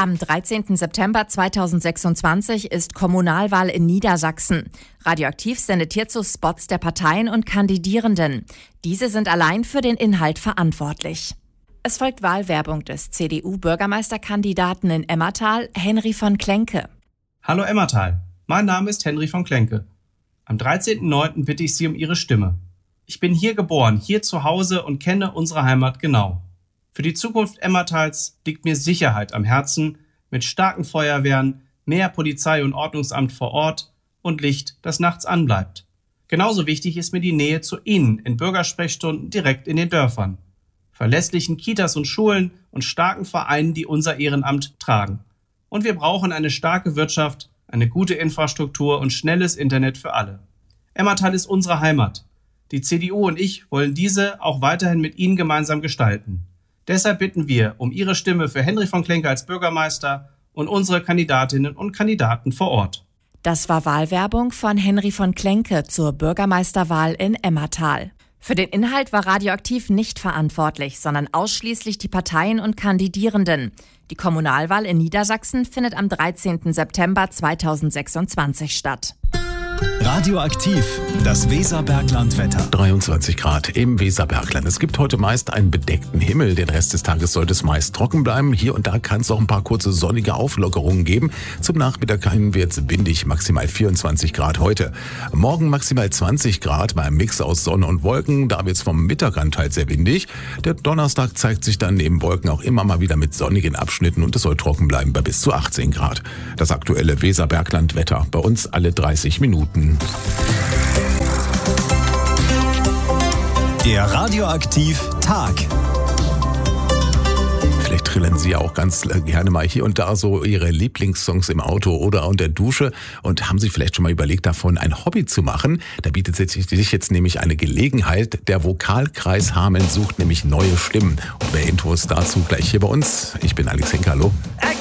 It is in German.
Am 13. September 2026 ist Kommunalwahl in Niedersachsen. Radioaktiv sendet hierzu Spots der Parteien und Kandidierenden. Diese sind allein für den Inhalt verantwortlich. Es folgt Wahlwerbung des CDU-Bürgermeisterkandidaten in Emmertal, Henry von Klenke. Hallo Emmertal, mein Name ist Henry von Klenke. Am 13.09. bitte ich Sie um Ihre Stimme. Ich bin hier geboren, hier zu Hause und kenne unsere Heimat genau. Für die Zukunft Emmertals liegt mir Sicherheit am Herzen, mit starken Feuerwehren, mehr Polizei und Ordnungsamt vor Ort und Licht, das nachts anbleibt. Genauso wichtig ist mir die Nähe zu Ihnen in Bürgersprechstunden direkt in den Dörfern, verlässlichen Kitas und Schulen und starken Vereinen, die unser Ehrenamt tragen. Und wir brauchen eine starke Wirtschaft, eine gute Infrastruktur und schnelles Internet für alle. Emmertal ist unsere Heimat. Die CDU und ich wollen diese auch weiterhin mit Ihnen gemeinsam gestalten. Deshalb bitten wir um Ihre Stimme für Henry von Klenke als Bürgermeister und unsere Kandidatinnen und Kandidaten vor Ort. Das war Wahlwerbung von Henry von Klenke zur Bürgermeisterwahl in Emmertal. Für den Inhalt war Radioaktiv nicht verantwortlich, sondern ausschließlich die Parteien und Kandidierenden. Die Kommunalwahl in Niedersachsen findet am 13. September 2026 statt. Radioaktiv, das Weserbergland-Wetter. 23 Grad im Weserbergland. Es gibt heute meist einen bedeckten Himmel. Den Rest des Tages sollte es meist trocken bleiben. Hier und da kann es auch ein paar kurze sonnige Auflockerungen geben. Zum Nachmittag wird es windig, maximal 24 Grad heute. Morgen maximal 20 Grad bei einem Mix aus Sonne und Wolken. Da wird es vom Mittag an teils sehr windig. Der Donnerstag zeigt sich dann neben Wolken auch immer mal wieder mit sonnigen Abschnitten und es soll trocken bleiben bei bis zu 18 Grad. Das aktuelle Weserbergland-Wetter bei uns alle 30 Minuten. Der Radioaktiv-Tag. Vielleicht trillen Sie ja auch ganz gerne mal hier und da so Ihre Lieblingssongs im Auto oder unter der Dusche und haben sich vielleicht schon mal überlegt, davon ein Hobby zu machen. Da bietet sich jetzt nämlich eine Gelegenheit. Der Vokalkreis Hameln sucht nämlich neue Stimmen. Und mehr Infos dazu gleich hier bei uns. Ich bin Alex Henk, hallo.